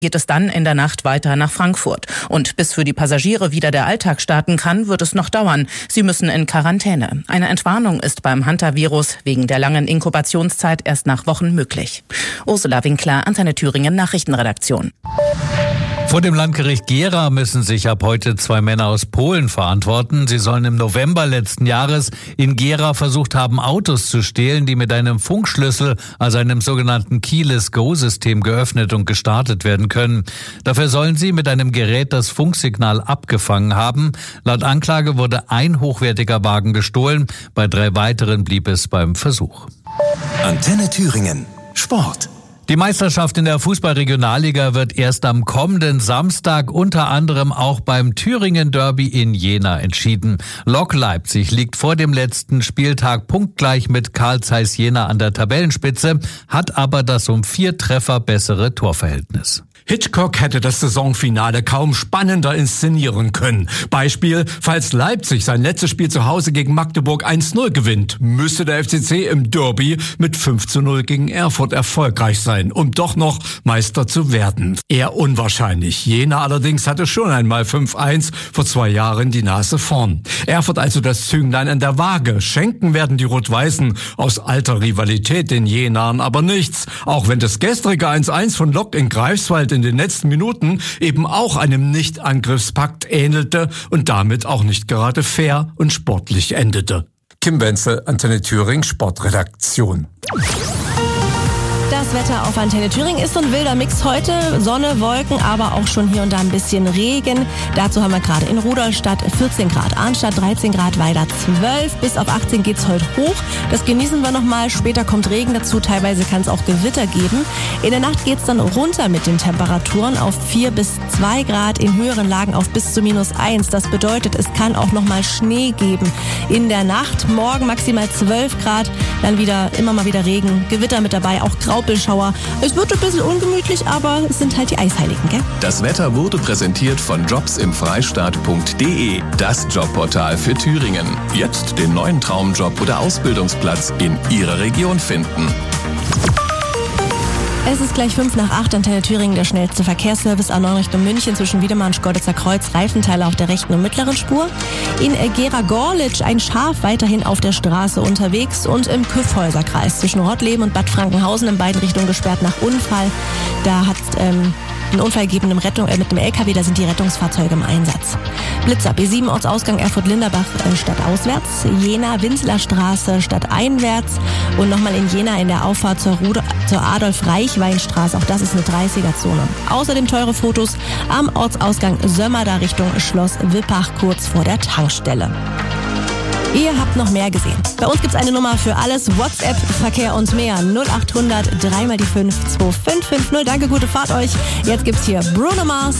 geht es dann in der Nacht weiter nach Frankfurt. Und bis für die Passagiere wieder der Alltag starten kann, wird es noch dauern. Sie müssen in Quarantäne. Eine Entwarnung ist beim Hantavirus wegen der langen Inkubationszeit erst nach Wochen möglich. Ursula Winkler, Antenne Thüringen Nachrichtenredaktion. Vor dem Landgericht Gera müssen sich ab heute 2 Männer aus Polen verantworten. Sie sollen im November letzten Jahres in Gera versucht haben, Autos zu stehlen, die mit einem Funkschlüssel, also einem sogenannten Keyless-Go-System, geöffnet und gestartet werden können. Dafür sollen sie mit einem Gerät das Funksignal abgefangen haben. Laut Anklage wurde ein hochwertiger Wagen gestohlen. Bei 3 weiteren blieb es beim Versuch. Antenne Thüringen. Sport. Die Meisterschaft in der Fußball-Regionalliga wird erst am kommenden Samstag unter anderem auch beim Thüringen-Derby in Jena entschieden. Lok Leipzig liegt vor dem letzten Spieltag punktgleich mit Carl Zeiss Jena an der Tabellenspitze, hat aber das um 4 Treffer bessere Torverhältnis. Hitchcock hätte das Saisonfinale kaum spannender inszenieren können. Beispiel, falls Leipzig sein letztes Spiel zu Hause gegen Magdeburg 1-0 gewinnt, müsste der FCC im Derby mit 5-0 gegen Erfurt erfolgreich sein, um doch noch Meister zu werden. Eher unwahrscheinlich. Jena allerdings hatte schon einmal 5-1 vor 2 Jahren die Nase vorn. Erfurt also das Zünglein an der Waage. Schenken werden die Rot-Weißen aus alter Rivalität den Jenern aber nichts. Auch wenn das gestrige 1-1 von Lok in Greifswald in den letzten Minuten eben auch einem Nicht-Angriffspakt ähnelte und damit auch nicht gerade fair und sportlich endete. Kim Wenzel, Antenne Thüringen, Sportredaktion. Das Wetter auf Antenne Thüringen ist so ein wilder Mix heute. Sonne, Wolken, aber auch schon hier und da ein bisschen Regen. Dazu haben wir gerade in Rudolstadt 14 Grad, Arnstadt 13 Grad, Weida 12. Bis auf 18 geht's heute hoch. Das genießen wir nochmal. Später kommt Regen dazu. Teilweise kann es auch Gewitter geben. In der Nacht geht's dann runter mit den Temperaturen auf 4 bis 2 Grad. In höheren Lagen auf bis zu -1. Das bedeutet, es kann auch nochmal Schnee geben in der Nacht. Morgen maximal 12 Grad. Dann immer mal wieder Regen. Gewitter mit dabei, auch Graupelschauer. Es wird ein bisschen ungemütlich, aber es sind halt die Eisheiligen, gell? Das Wetter wurde präsentiert von jobsimfreistaat.de, das Jobportal für Thüringen. Jetzt den neuen Traumjob oder Ausbildungsplatz in Ihrer Region finden. Es ist gleich 7:55, Antenne Thüringen, der schnellste Verkehrsservice A9 Richtung München zwischen Wiedemann, Schkeuditzer Kreuz, Reifenteile auf der rechten und mittleren Spur. In Gera-Gorlitz ein Schaf weiterhin auf der Straße unterwegs und im Kyffhäuserkreis zwischen Rottleben und Bad Frankenhausen in beiden Richtungen gesperrt nach Unfall. Da hat einen Unfall gegeben mit dem LKW, da sind die Rettungsfahrzeuge im Einsatz. Blitzer, B7 Ortsausgang Erfurt-Linderbach stadtauswärts, Jena Winzlerstraße stadteinwärts und nochmal in Jena in der Auffahrt zur Adolf-Reichwein-Straße, auch das ist eine 30er-Zone. Außerdem teure Fotos am Ortsausgang Sömmerda Richtung Schloss Wippach kurz vor der Tankstelle. Ihr habt noch mehr gesehen. Bei uns gibt's eine Nummer für alles. WhatsApp, Verkehr und mehr. 0800 3 mal die 5 2550. Danke, gute Fahrt euch. Jetzt gibt's hier Bruno Mars.